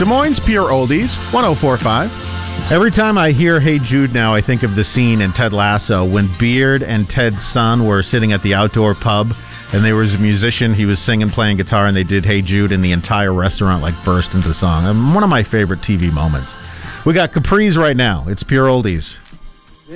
Des Moines Pure Oldies, 104.5. Every time I hear Hey Jude now, I think of the scene in Ted Lasso when Beard and Ted's son were sitting at the outdoor pub, and there was a musician. He was singing, playing guitar, and they did Hey Jude, and the entire restaurant burst into song. One of my favorite TV moments. We got Capri's right now. It's Pure Oldies.